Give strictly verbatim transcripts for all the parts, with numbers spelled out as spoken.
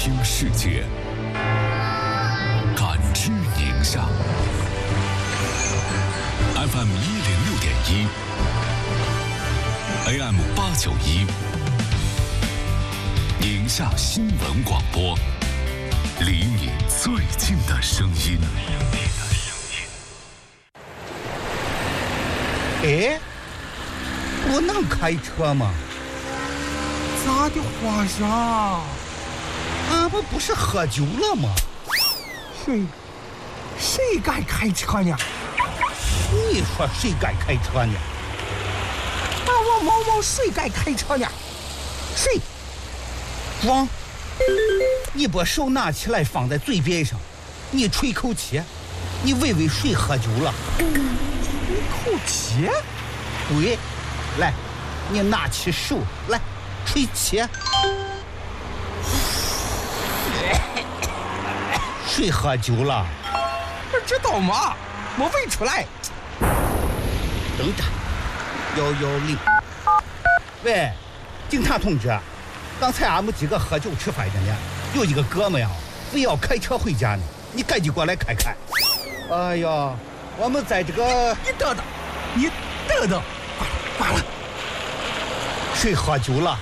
听世界，感知宁夏。F M 一零六点一 ，A M 八九一，宁夏新闻广播，离你最近的声音。 哎，我能开车吗？ 咋的，皇上？ 俺们不是喝酒了吗？ 谁谁敢开车呢？ 你说谁敢开车呢？ 把我毛毛谁敢开车呢？谁？ 装！你把手拿起来放在嘴边上，你吹口气，你喂喂谁喝酒了？ 吹口气？ 对，来，你拿起手来吹气。谁喝酒了？ 不知道吗？没喂出来。 等着，幺幺零。喂，警察同志，刚才俺们几个喝酒吃饭着呢，有一个哥们呀，非要开车回家呢，你赶紧过来看看。哎呀，我们在这个…… 你等等，你等等，挂了，挂了。 谁喝酒了？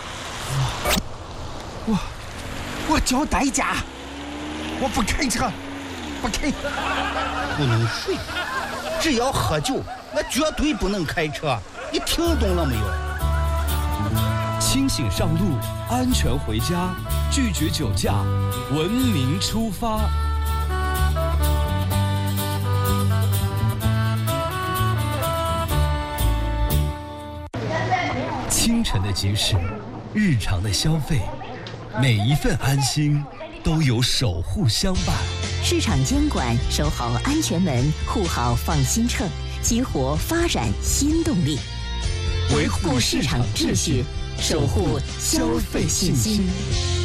我，我，我交代价。我不开车，不开。 不能睡，只要喝酒，那绝对不能开车。你听懂了没有？ 清醒上路，安全回家，拒绝酒驾，文明出发。清晨的集市，日常的消费，每一份安心都有守护相伴。 市场监管，守好安全门，护好放心秤，激活发展新动力，维护市场秩序，守护消费信心。